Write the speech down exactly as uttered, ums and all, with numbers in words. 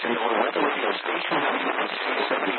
to know whether radio station W S C seventy